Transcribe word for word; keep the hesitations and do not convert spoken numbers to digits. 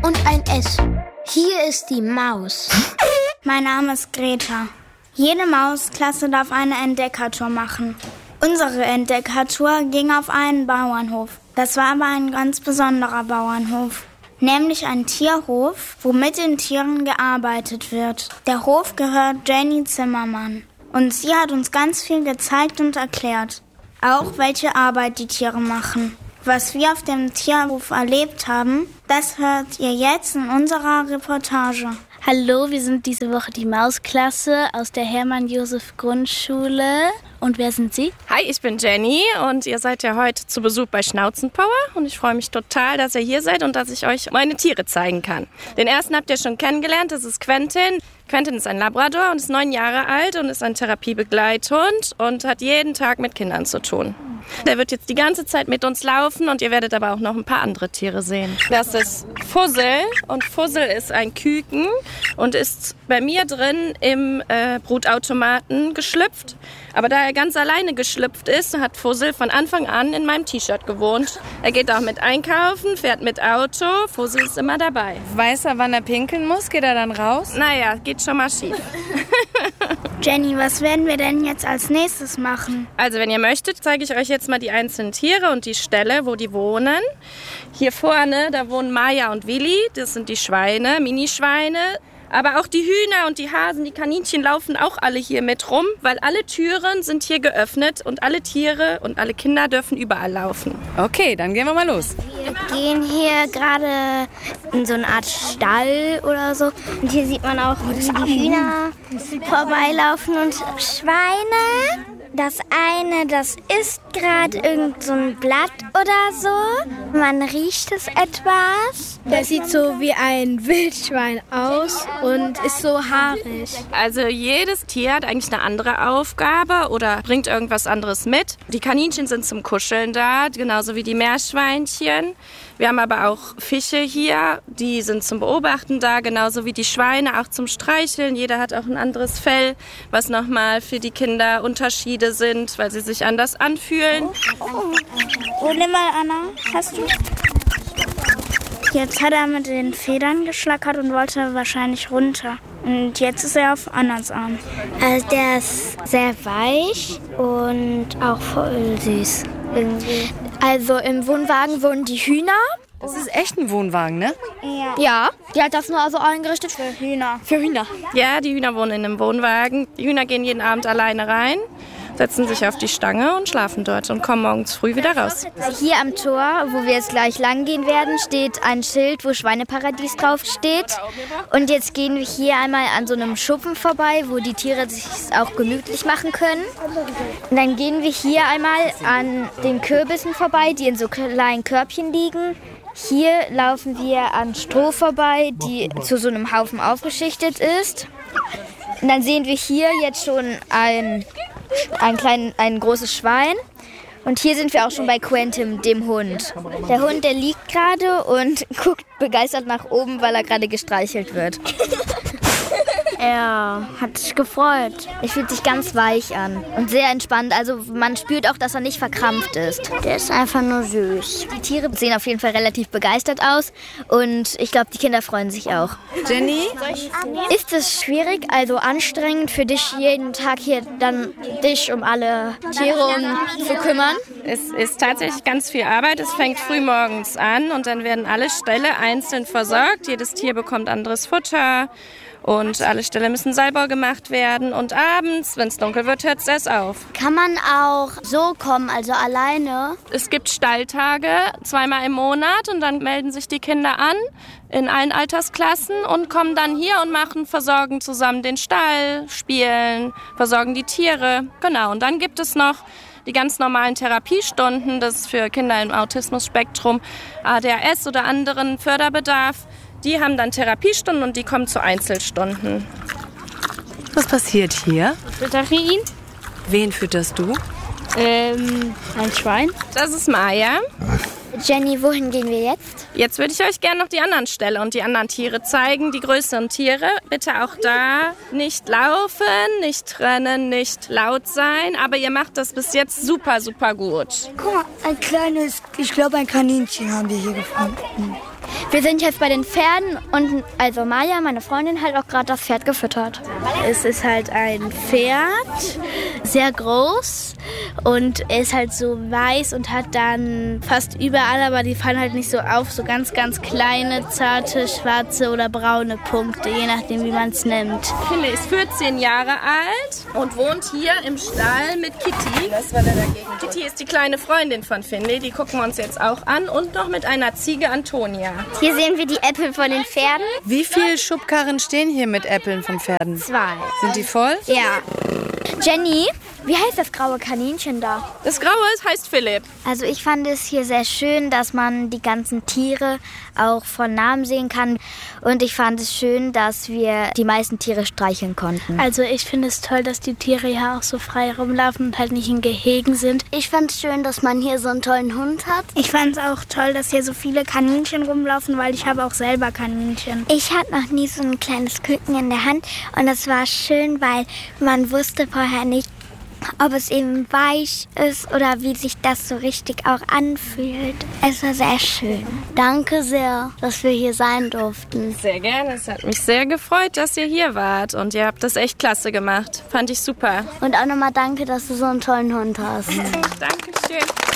und ein S. Hier ist die Maus. Mein Name ist Greta. Jede Mausklasse darf eine Entdeckertour machen. Unsere Entdeckertour ging auf einen Bauernhof. Das war aber ein ganz besonderer Bauernhof. Nämlich ein Tierhof, wo mit den Tieren gearbeitet wird. Der Hof gehört Jenny Zimmermann. Und sie hat uns ganz viel gezeigt und erklärt. Auch welche Arbeit die Tiere machen. Was wir auf dem Tierhof erlebt haben, das hört ihr jetzt in unserer Reportage. Hallo, wir sind diese Woche die Mausklasse aus der Hermann-Josef-Grundschule. Und wer sind Sie? Hi, ich bin Jenny und ihr seid ja heute zu Besuch bei Schnauzenpower. Und ich freue mich total, dass ihr hier seid und dass ich euch meine Tiere zeigen kann. Den ersten habt ihr schon kennengelernt, das ist Quentin. Quentin ist ein Labrador und ist neun Jahre alt und ist ein Therapiebegleithund und hat jeden Tag mit Kindern zu tun. Der wird jetzt die ganze Zeit mit uns laufen und ihr werdet aber auch noch ein paar andere Tiere sehen. Das ist Fussel und Fussel ist ein Küken und ist bei mir drin im äh, Brutautomaten geschlüpft. Aber da er ganz alleine geschlüpft ist, hat Fussel von Anfang an in meinem T-Shirt gewohnt. Er geht auch mit einkaufen, fährt mit Auto, Fussel ist immer dabei. Weiß er, wann er pinkeln muss? Geht er dann raus? Naja, geht schon mal schief. Jenny, was werden wir denn jetzt als nächstes machen? Also wenn ihr möchtet, zeige ich euch jetzt mal die einzelnen Tiere und die Ställe, wo die wohnen. Hier vorne, da wohnen Maya und Willi, das sind die Schweine, Minischweine. Aber auch die Hühner und die Hasen, die Kaninchen laufen auch alle hier mit rum, weil alle Türen sind hier geöffnet und alle Tiere und alle Kinder dürfen überall laufen. Okay, dann gehen wir mal los. Wir gehen hier gerade in so eine Art Stall oder so. Und hier sieht man auch, wie die Hühner vorbeilaufen und Schweine. Das eine, das isst gerade irgend so ein Blatt oder so. Man riecht es etwas. Das sieht so wie ein Wildschwein aus und ist so haarig. Also jedes Tier hat eigentlich eine andere Aufgabe oder bringt irgendwas anderes mit. Die Kaninchen sind zum Kuscheln da, genauso wie die Meerschweinchen. Wir haben aber auch Fische hier, die sind zum Beobachten da, genauso wie die Schweine, auch zum Streicheln. Jeder hat auch ein anderes Fell, was nochmal für die Kinder Unterschiede sind, weil sie sich anders anfühlen. Oh, nimm mal, Anna, hast du? Jetzt hat er mit den Federn geschlackert und wollte wahrscheinlich runter. Und jetzt ist er auf Annas Arm. Also der ist sehr weich und auch voll süß irgendwie. Also im Wohnwagen wohnen die Hühner. Das ist echt ein Wohnwagen, ne? Ja. Ja, die hat das nur also eingerichtet Für Hühner. für Hühner. Ja, die Hühner wohnen in einem Wohnwagen. Die Hühner gehen jeden Abend alleine rein, setzen sich auf die Stange und schlafen dort und kommen morgens früh wieder raus. Hier am Tor, wo wir jetzt gleich lang gehen werden, steht ein Schild, wo Schweineparadies drauf steht. Und jetzt gehen wir hier einmal an so einem Schuppen vorbei, wo die Tiere sich auch gemütlich machen können. Und dann gehen wir hier einmal an den Kürbissen vorbei, die in so kleinen Körbchen liegen. Hier laufen wir an Stroh vorbei, die zu so einem Haufen aufgeschichtet ist. Und dann sehen wir hier jetzt schon ein, ein, klein, ein großes Schwein. Und hier sind wir auch schon bei Quentin, dem Hund. Der Hund, der liegt gerade und guckt begeistert nach oben, weil er gerade gestreichelt wird. Er hat sich gefreut. Er fühlt sich ganz weich an und sehr entspannt. Also man spürt auch, dass er nicht verkrampft ist. Der ist einfach nur süß. Die Tiere sehen auf jeden Fall relativ begeistert aus und ich glaube, die Kinder freuen sich auch. Jenny? Ist es schwierig, also anstrengend für dich, jeden Tag hier dann dich um alle Tiere um zu kümmern? Es ist tatsächlich ganz viel Arbeit. Es fängt früh morgens an und dann werden alle Ställe einzeln versorgt. Jedes Tier bekommt anderes Futter. Und alle Ställe müssen sauber gemacht werden. Und abends, wenn es dunkel wird, hört es erst auf. Kann man auch so kommen, also alleine? Es gibt Stalltage zweimal im Monat und dann melden sich die Kinder an in allen Altersklassen und kommen dann hier und machen, versorgen zusammen den Stall, spielen, versorgen die Tiere. Genau, und dann gibt es noch die ganz normalen Therapiestunden, das ist für Kinder im Autismus-Spektrum, A D H S oder anderen Förderbedarf. Die haben dann Therapiestunden und die kommen zu Einzelstunden. Was passiert hier? Fütter für ihn? Wen fütterst du? Ähm, ein Schwein. Das ist Maya. Jenny, wohin gehen wir jetzt? Jetzt würde ich euch gerne noch die anderen Ställe und die anderen Tiere zeigen, die größeren Tiere. Bitte auch da nicht laufen, nicht rennen, nicht laut sein. Aber ihr macht das bis jetzt super, super gut. Guck mal, ein kleines, ich glaube ein Kaninchen haben wir hier gefunden. Wir sind jetzt bei den Pferden und also Maja, meine Freundin, hat auch gerade das Pferd gefüttert. Es ist halt ein Pferd, sehr groß und er ist halt so weiß und hat dann fast überall, aber die fallen halt nicht so auf, so ganz, ganz kleine, zarte, schwarze oder braune Punkte, je nachdem, wie man es nimmt. Finley ist vierzehn Jahre alt und wohnt hier im Stall mit Kitty. Das war der dagegen. Kitty ist die kleine Freundin von Finley, die gucken wir uns jetzt auch an und noch mit einer Ziege Antonia. Hier sehen wir die Äpfel von den Pferden. Wie viele Schubkarren stehen hier mit Äpfeln von Pferden? Zwei. Sind die voll? Ja. Jenny, wie heißt das graue Kaninchen da? Das Graue heißt Philipp. Also ich fand es hier sehr schön, dass man die ganzen Tiere auch von Namen sehen kann. Und ich fand es schön, dass wir die meisten Tiere streicheln konnten. Also ich finde es toll, dass die Tiere hier auch so frei rumlaufen und halt nicht in Gehegen sind. Ich fand es schön, dass man hier so einen tollen Hund hat. Ich fand es auch toll, dass hier so viele Kaninchen rumlaufen, weil ich habe auch selber Kaninchen. Ich hatte noch nie so ein kleines Küken in der Hand und das war schön, weil man wusste vorher nicht, ob es eben weich ist oder wie sich das so richtig auch anfühlt. Es war sehr schön. Danke sehr, dass wir hier sein durften. Sehr gerne. Es hat mich sehr gefreut, dass ihr hier wart. Und ihr habt das echt klasse gemacht. Fand ich super. Und auch nochmal danke, dass du so einen tollen Hund hast. Dankeschön.